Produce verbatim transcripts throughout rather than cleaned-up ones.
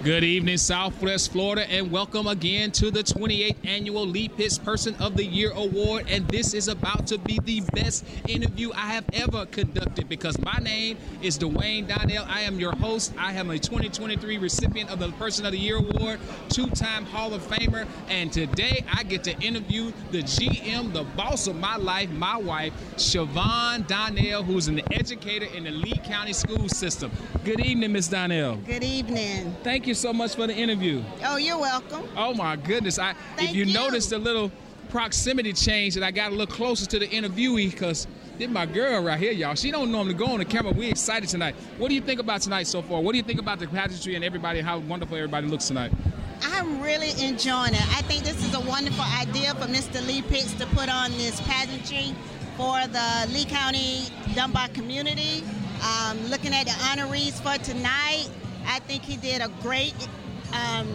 Good evening, Southwest Florida, and welcome again to the twenty-eighth Annual Lee Pitts Person of the Year Award. And this is about to be the best interview I have ever conducted because my name is Dwayne Donnell. I am your host. I am a twenty twenty-three recipient of the Person of the Year Award, two-time Hall of Famer, and today I get to interview the G M, the boss of my life, my wife, Siobhan Donnell, who's an educator in the Lee County school system. Good evening, Miz Donnell. Good evening. Thank you so much for the interview. Oh, you're welcome. Oh my goodness! I Thank if you, you. noticed a little proximity change that I got a little closer to the interviewee because this my girl right here, y'all. She don't normally go on the camera. We excited tonight. What do you think about tonight so far? What do you think about the pageantry and everybody? How wonderful everybody looks tonight. I'm really enjoying it. I think this is a wonderful idea for Mister Lee Pitts to put on this pageantry for the Lee County Dunbar community. Um, looking at the honorees for tonight, I think he did a great um,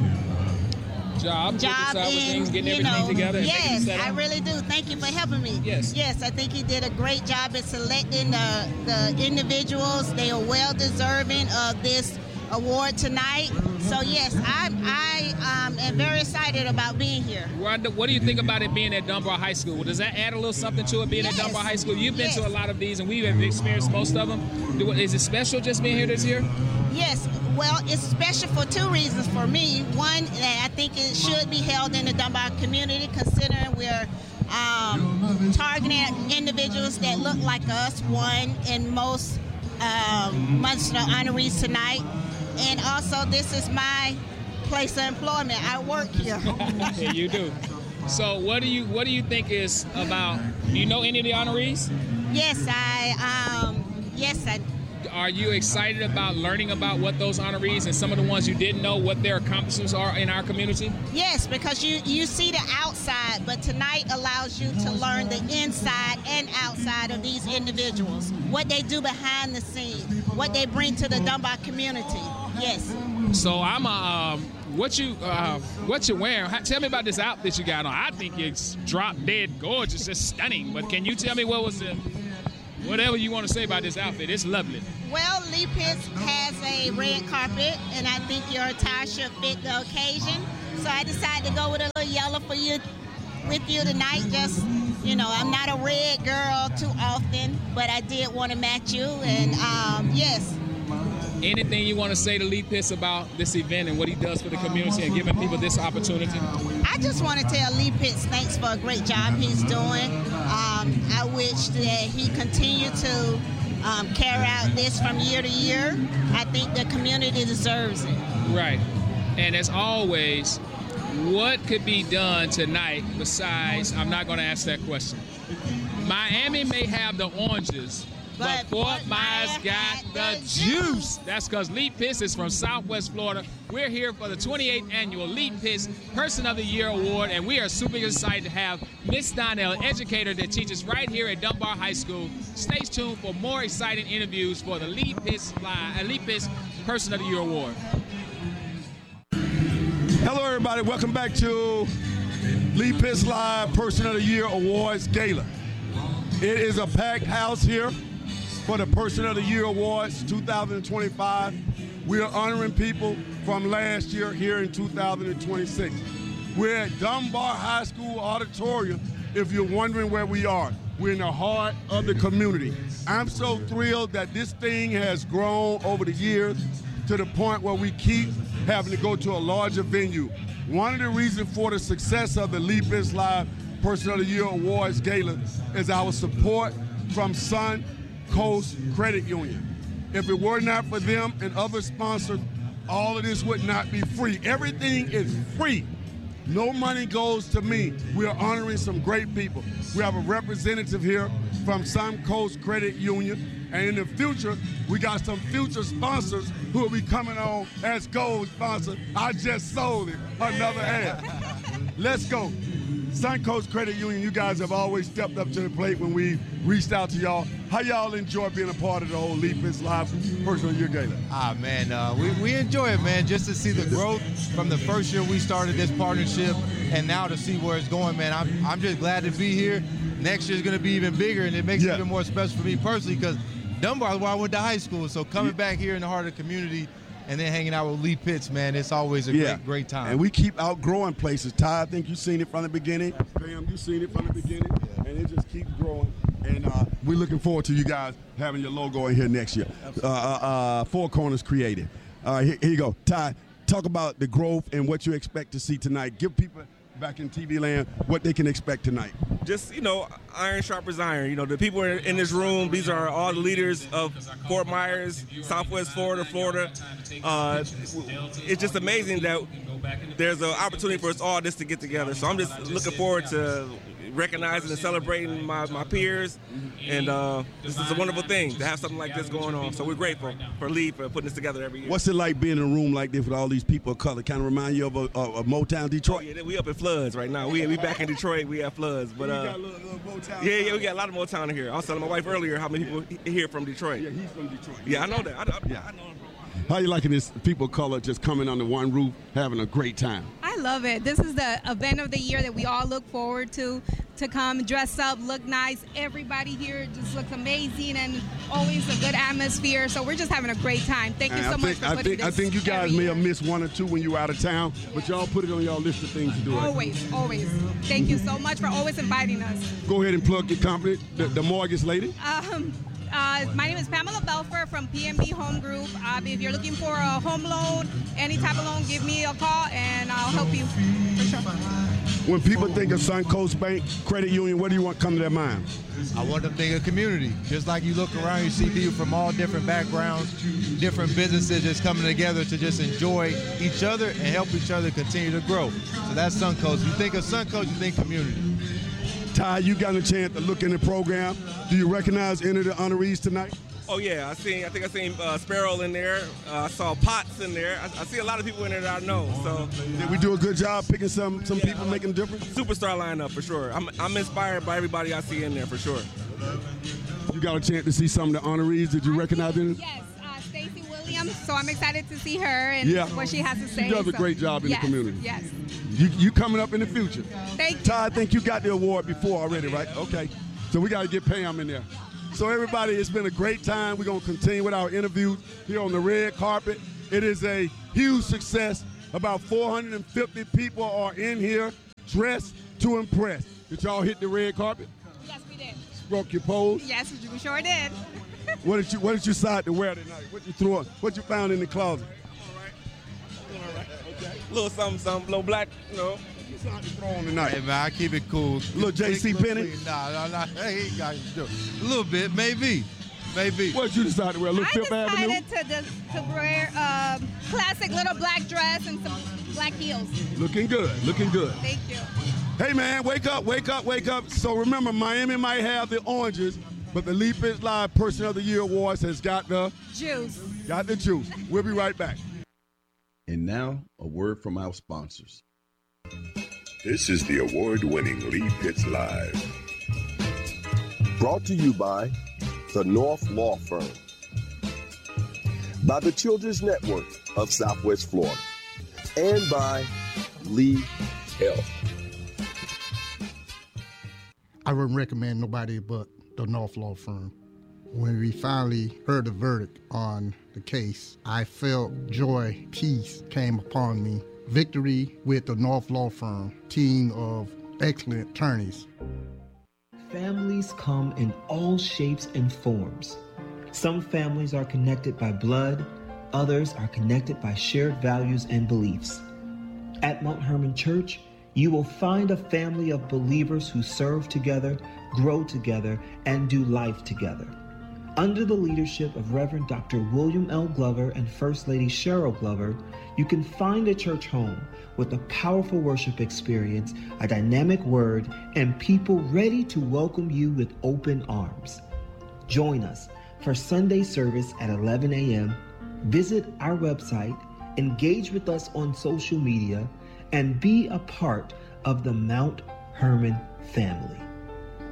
job, job in, things, getting you everything know, together. Yes, I really do. Thank you for helping me. Yes. Yes, I think he did a great job at selecting the, the individuals. They are well deserving of this award tonight. So yes, I, I um, am very excited about being here. Rhonda, what do you think about it being at Dunbar High School? Does that add a little something to it being Yes. at Dunbar High School? You've been Yes. to a lot of these and we have experienced most of them. Do, is it special just being here this year? Yes, well, it's special for two reasons for me. One, that I think it should be held in the Dunbar community, considering we're um, targeting individuals that look like us, one, and most um, months of honorees tonight. And also, this is my place of employment. I work here. Yeah, you do. So what do you what do you think is about, do you know any of the honorees? Yes, I, um, yes, I Are you excited about learning about what those honorees and some of the ones you didn't know, what their accomplishments are in our community? Yes, because you, you see the outside, but tonight allows you to learn the inside and outside of these individuals, what they do behind the scenes, what they bring to the Dunbar community. Yes. So I'm a, um, what you uh, what you wearing? Ha- Tell me about this outfit you got on. I think it's drop dead gorgeous, it's stunning. But can you tell me what was the, whatever you want to say about this outfit? It's lovely. Well, Lee Pitts has a red carpet, and I think your attire should fit the occasion. So I decided to go with a little yellow for you, with you tonight. Just, you know, I'm not a red girl too often, but I did want to match you, and um, yes. Anything you want to say to Lee Pitts about this event and what he does for the community and giving people this opportunity? I just want to tell Lee Pitts thanks for a great job he's doing. Um, I wish that he continued to um, carry out this from year to year. I think the community deserves it. Right. And as always, what could be done tonight besides, I'm not going to ask that question. Miami may have the oranges, but Fort Myers got the juice. That's because Lee Pitts is from Southwest Florida. We're here for the twenty-eighth Annual Lee Pitts Person of the Year Award, and we are super excited to have Miz Donnell, educator that teaches right here at Dunbar High School. Stay tuned for more exciting interviews for the Lee Pitts, Live, uh, Lee Pitts Person of the Year Award. Hello, everybody. Welcome back to Lee Pitts Live Person of the Year Awards Gala. It is a packed house here for the Person of the Year Awards two thousand twenty-five. We are honoring people from last year here in two thousand twenty-six. We're at Dunbar High School Auditorium, if you're wondering where we are. We're in the heart of the community. I'm so thrilled that this thing has grown over the years to the point where we keep having to go to a larger venue. One of the reasons for the success of the Lee Pitts Live Person of the Year Awards Gala is our support from Sun Coast Credit Union. If it were not for them and other sponsors, all of this would not be free. Everything is free. No money goes to me. We are honoring some great people. We have a representative here from Sun Coast Credit Union, and in the future, we got some future sponsors who will be coming on as gold sponsors. I just sold it, another ad. Let's go. Sun Coast Credit Union, you guys have always stepped up to the plate when we reached out to y'all. How y'all enjoy being a part of the whole Lee Pitts Live Person of the Year Gala? Ah, man, uh, we, we enjoy it, man, just to see the growth from the first year we started this partnership and now to see where it's going, man. I'm, I'm just glad to be here. Next year's going to be even bigger, and it makes yeah. it even more special for me personally because Dunbar is where I went to high school, so coming yeah. back here in the heart of the community, and then hanging out with Lee Pitts, man, it's always a Yeah. great, great time. And we keep outgrowing places. Ty, I think you've seen it from the beginning. Pam, you've seen it from the beginning. And it just keeps growing. And uh, we're looking forward to you guys having your logo in here next year. Uh, uh, uh, Four Corners Creative. All right, here, here you go. Ty, talk about the growth and what you expect to see tonight. Give people back in T V land what they can expect tonight. Just, you know, iron sharpens iron. You know, the people in this room, these are all the leaders of Fort Myers, Southwest Florida, Florida. Uh, it's just amazing that there's an opportunity for us all just to get together. So I'm just looking forward to recognizing and celebrating my, my peers. And uh, this is a wonderful thing to have something like this going on. So we're grateful for Lee for putting this together every year. What's it like being in a room like this with all these people of color? Kind of remind you of, a, of, of Motown, Detroit? Oh, yeah, we up in Floods right now. We we back in Detroit. We have Floods. But uh, You got a little, little Motown yeah, yeah, we got a lot of Motown in here. I was telling my wife earlier how many people here from Detroit. Yeah, he's from Detroit. Yeah, I know that. I, I, Yeah. I know him. How you liking this people of color just coming under one roof, having a great time? I love it. This is the event of the year that we all look forward to, to come dress up, look nice. Everybody here just looks amazing and always a good atmosphere. So we're just having a great time. Thank you And so I much think, for I putting think, this I think you guys every may have year. missed one or two when you were out of town, but y'all put it on y'all list of things to do. Right? Always, always. Thank you so much for always inviting us. Go ahead and plug your company, the, the Mortgage Lady. Um, uh, my name is Pamela Belfer from P M B Home Group. Uh, if you're looking for a home loan, any type of loan, give me a call and I'll help you for sure. When people think of Suncoast Bank Credit Union, what do you want come to their mind? I want them to think of community. Just like you look around, you see people from all different backgrounds, different businesses just coming together to just enjoy each other and help each other continue to grow. So that's Suncoast. You think of Suncoast, you think community. Ty, you got a chance to look in the program. Do you recognize any of the honorees tonight? Oh yeah, I seen. I think I seen uh, Sparrow in there. Uh, I saw Potts in there. I, I see a lot of people in there that I know. So Did we do a good job picking some some people making a difference? superstar lineup for sure. I'm I'm inspired by everybody I see in there for sure. You got a chance to see some of the honorees. Did you recognize them? Yes, uh, Stacey Williams. So I'm excited to see her and Yeah. what she has to say. She does a So, great job in yes, the community. Yes. You, you coming up in the future. Thank you. Ty, I think you got the award before already, right? Okay. So we got to get Pam in there. So everybody, it's been a great time. We're going to continue with our interviews here on the red carpet. It is a huge success. About four hundred fifty people are in here dressed to impress. Did y'all hit the red carpet? Yes, we did. Broke your pose? Yes, we sure did. What did you What did you decide to wear tonight? What you threw? What you found in the closet? A little something, something, little black, you know. You decided to throw on tonight. Hey, man, I keep it cool. Little J C Penney? Nah, nah, nah. Hey, he got a little bit, maybe. Maybe. What did you decide to wear? A little I Fifth Avenue? decided to, to, to wear a classic little black dress and some black heels. Looking good. Looking good. Thank you. Hey, man, wake up, wake up, wake up. So remember, Miami might have the oranges, but the Lee Pitts Live Person of the Year Awards has got the Juice. got the juice. We'll be right back. And now, a word from our sponsors. This is the award-winning Lee Pitts Live. Brought to you by the North Law Firm, by the Children's Network of Southwest Florida, and by Lee Health. I wouldn't recommend nobody but the North Law Firm. When we finally heard the verdict on the case, I felt joy, peace came upon me. Victory with the North Law Firm, team of excellent attorneys. Families come in all shapes and forms. Some families are connected by blood, others are connected by shared values and beliefs. At Mount Hermon Church, you will find a family of believers who serve together, grow together, and do life together. Under the leadership of Reverend Doctor William L. Glover and First Lady Cheryl Glover, you can find a church home with a powerful worship experience, a dynamic word, and people ready to welcome you with open arms. Join us for Sunday service at eleven a.m. Visit our website, engage with us on social media, and be a part of the Mount Hermon family.